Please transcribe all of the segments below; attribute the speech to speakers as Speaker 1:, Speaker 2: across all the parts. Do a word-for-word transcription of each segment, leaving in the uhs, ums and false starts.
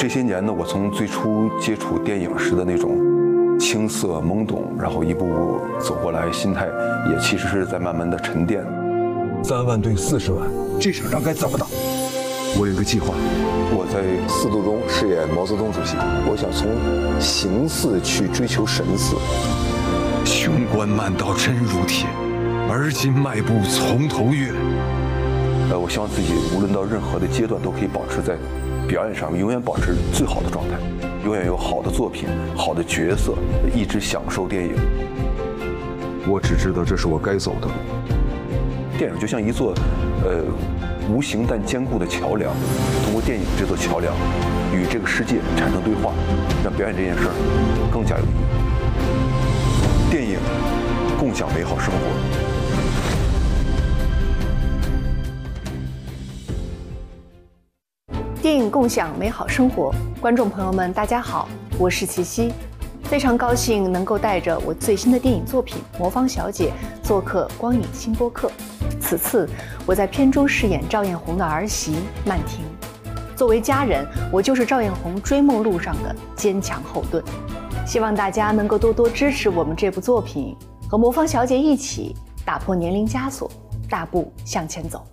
Speaker 1: 这些年呢，我从最初接触电影时的那种青涩懵懂，然后一步步走过来，心态也其实是在慢慢的沉淀。
Speaker 2: 三万对四十万，这场仗该怎么打？我有一个计划。
Speaker 3: 我在四度中饰演毛泽东主席，我想从形似去追求神似。
Speaker 2: 雄关漫道真如铁，而今迈步从头越。
Speaker 1: 呃，我希望自己无论到任何的阶段，都可以保持在表演上永远保持最好的状态，永远有好的作品、好的角色，一直享受电影。
Speaker 2: 我只知道这是我该走的路。
Speaker 1: 电影就像一座，呃，无形但坚固的桥梁，通过电影这座桥梁，与这个世界产生对话，让表演这件事儿更加有意义。电影共享美好生活。
Speaker 4: 电影共享美好生活，观众朋友们，大家好，我是齐溪，非常高兴能够带着我最新的电影作品《魔方小姐》做客光影新播客。此次我在片中饰演赵艳红的儿媳曼婷，作为家人，我就是赵艳红追梦路上的坚强后盾。希望大家能够多多支持我们这部作品，和魔方小姐一起打破年龄枷锁，大步向前走。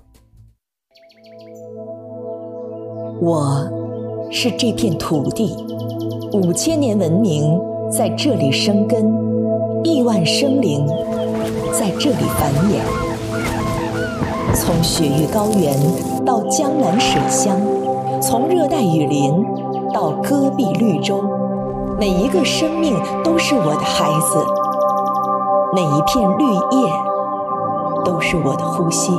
Speaker 5: 我是这片土地，五千年文明在这里生根，亿万生灵在这里繁衍。从雪域高原到江南水乡，从热带雨林到戈壁绿洲，每一个生命都是我的孩子，每一片绿叶都是我的呼吸。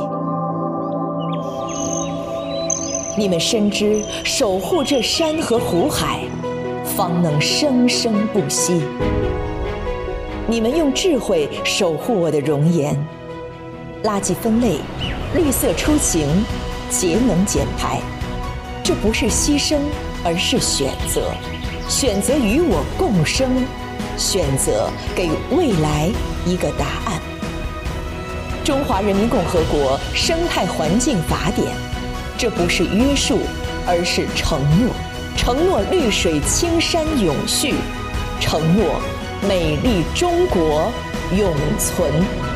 Speaker 5: 你们深知守护这山河湖海，方能生生不息。你们用智慧守护我的容颜，垃圾分类，绿色出行，节能减排，这不是牺牲，而是选择。选择与我共生，选择给未来一个答案。中华人民共和国生态环境法典，这不是约束，而是承诺。承诺绿水青山永续，承诺美丽中国永存。